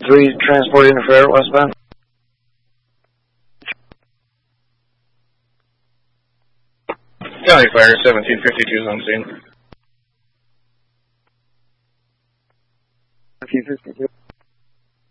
3, transport interfere westbound. County Fire 1752 is on scene. 1752.